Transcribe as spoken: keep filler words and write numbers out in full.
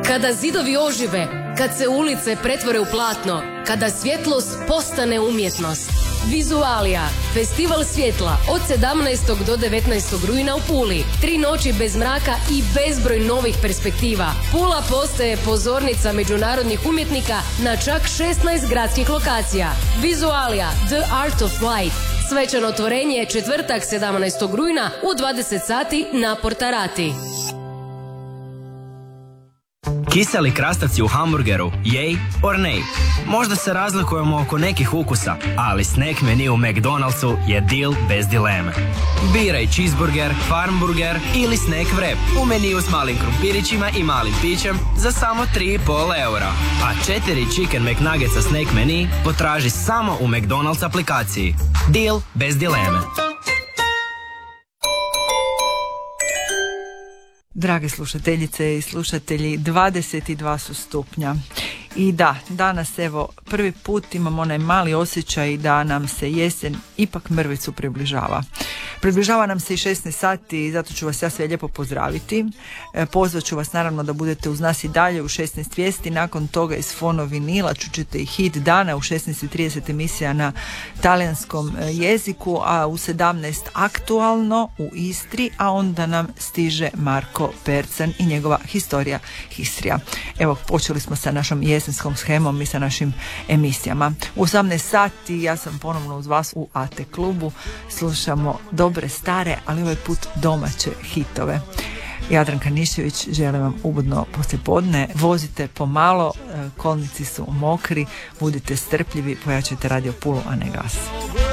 Kada zidovi ožive, kad se ulice pretvore u platno, kada svjetlost postane umjetnost. Vizualija, festival svjetla od sedamnaestog do devetnaestog rujna u Puli. Tri noći bez mraka i bezbroj novih perspektiva. Pula postaje pozornica međunarodnih umjetnika na čak šesnaest gradskih lokacija. Vizualija, The Art of Light. Svečano otvorenje četvrtak sedamnaestog rujna u dvadeset sati na Portarati. Kiseli krastavci u hamburgeru, yay or nay? Možda se razlikujemo oko nekih ukusa, ali snack menu u McDonald'su je deal bez dileme. Biraj cheeseburger, farmburger ili snack wrap u meniju s malim krumpirićima i malim pićem za samo tri i pol eura. A četiri chicken McNuggetsa snack menu potraži samo u McDonald's aplikaciji. Deal bez dileme. Drage slušateljice i slušatelji, dvadeset dva su stupnja. I da, danas evo prvi put imamo onaj mali osjećaj da nam se jesen ipak mrvicu približava. Približava nam se i šesnaest sati i zato ću vas ja sve lijepo pozdraviti. E, pozvat ću vas naravno da budete uz nas i dalje u šesnaest vijesti. Nakon toga iz Fono vinila čućete i hit dana u šesnaest i trideset emisija na talijanskom jeziku, a u sedamnaest aktualno u Istri, a onda nam stiže Marko Percan i njegova historija Histrija. Evo, počeli smo sa našom jesenskom shemom i sa našim emisijama. U osamnaest sati ja sam ponovno uz vas u A T klubu. Slušamo dobre stare, ali ovaj put domaće hitove. Jadranka Nišević, želim vam ubudno poslijepodne. Vozite pomalo, kolnici su mokri, budite strpljivi, pojačajte Radio Pulu, a ne gas.